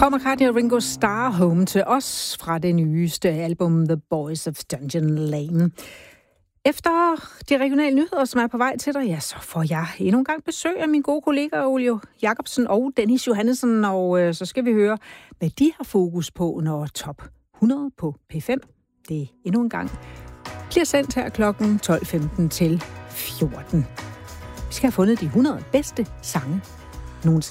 Paul McCartney og Ringo Starr home til os fra det nyeste album The Boys of Dungeon Lane. Efter de regionale nyheder, som er på vej til dig, ja, så får jeg endnu en gang besøg af mine gode kollegaer Olio Jacobsen og Dennis Johannesen, og så skal vi høre, hvad de har fokus på, når top 100 på P5. Det endnu en gang bliver sendt her klokken 12:15 til 14. Vi skal have fundet de 100 bedste sange nogensinde.